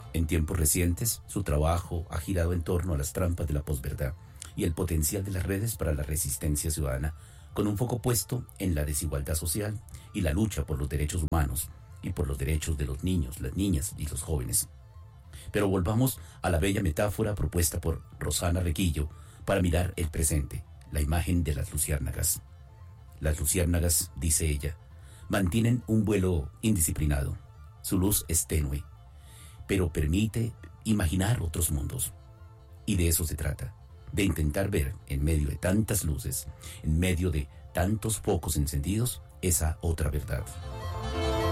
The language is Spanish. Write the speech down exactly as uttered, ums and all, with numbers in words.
En tiempos recientes, su trabajo ha girado en torno a las trampas de la posverdad y el potencial de las redes para la resistencia ciudadana, con un foco puesto en la desigualdad social y la lucha por los derechos humanos y por los derechos de los niños, las niñas y los jóvenes. Pero volvamos a la bella metáfora propuesta por Rosana Requillo para mirar el presente, la imagen de las luciérnagas. Las luciérnagas, dice ella, mantienen un vuelo indisciplinado. Su luz es tenue, pero permite imaginar otros mundos. Y de eso se trata, de intentar ver en medio de tantas luces, en medio de tantos focos encendidos, esa otra verdad.